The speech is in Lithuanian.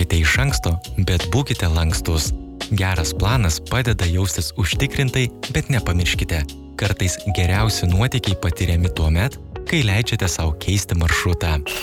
Neplanuokite iš anksto, bet būkite lankstus. Geras planas padeda jaustis užtikrintai, bet nepamirškite. Kartais geriausi nuotykiai patiriami tuomet, kai leidžiate sau keisti maršrutą.